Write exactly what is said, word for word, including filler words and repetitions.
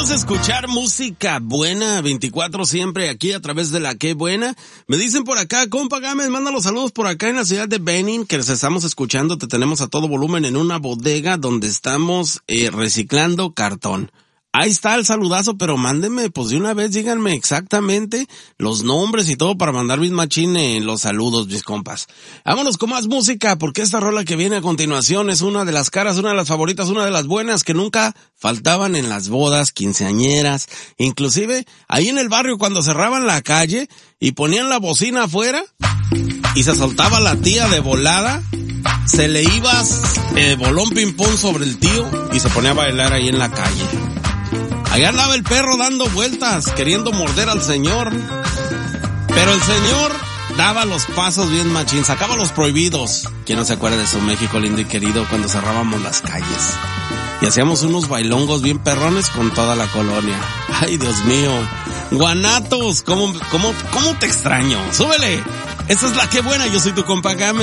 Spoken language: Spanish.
Vamos a escuchar música buena, veinticuatro siempre aquí a través de la Qué Buena. Me dicen por acá, compa Gámez, manda los saludos por acá en la ciudad de Benin, que les estamos escuchando, te tenemos a todo volumen en una bodega donde estamos eh, reciclando cartón. Ahí está el saludazo, pero mándenme, pues de una vez, díganme exactamente los nombres y todo para mandar mis machines los saludos, mis compas. Vámonos con más música, porque esta rola que viene a continuación es una de las caras, una de las favoritas, una de las buenas que nunca faltaban en las bodas, quinceañeras, inclusive ahí en el barrio cuando cerraban la calle y ponían la bocina afuera y se soltaba la tía de volada, se le iba eh, bolón ping-pong sobre el tío y se ponía a bailar ahí en la calle. Allá andaba el perro dando vueltas, queriendo morder al señor. Pero el señor daba los pasos bien machín, sacaba los prohibidos. ¿Quién no se acuerda de su México lindo y querido cuando cerrábamos las calles? Y hacíamos unos bailongos bien perrones con toda la colonia. Ay, Dios mío. Guanatos, ¿cómo, cómo, cómo te extraño? ¡Súbele! Esta es la Qué Buena, yo soy tu compa Gámez.